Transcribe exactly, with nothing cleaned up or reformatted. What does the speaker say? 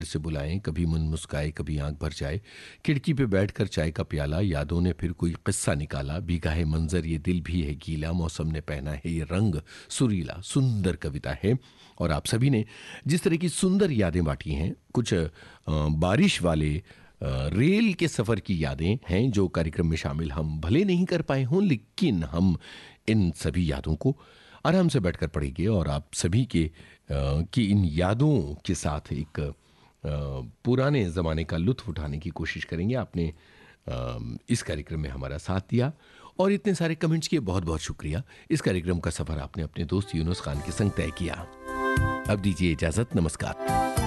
से बुलाएं, कभी मुन मुस्काए कभी आंख भर जाए, खिड़की पे बैठकर चाय का प्याला, यादों ने फिर कोई किस्सा निकाला, भीगा है मंजर ये दिल भी है गीला, मौसम ने पहना है ये रंग सुरीला। सुंदर कविता है और आप सभी ने जिस तरह की सुंदर यादें बांटी हैं, कुछ अ, बारिश वाले अ, रेल के सफ़र की यादें हैं जो कार्यक्रम में शामिल हम भले नहीं कर पाए हों, लेकिन हम इन सभी यादों को आराम से बैठकर पढ़ेंगे और आप सभी के अ, की इन यादों के साथ एक अ, पुराने ज़माने का लुत्फ़ उठाने की कोशिश करेंगे। आपने अ, इस कार्यक्रम में हमारा साथ दिया और इतने सारे कमेंट्स किए, बहुत बहुत शुक्रिया। इस कार्यक्रम का सफ़र आपने अपने दोस्त यूनुस खान के संग तय किया। अब दीजिए इजाज़त, नमस्कार।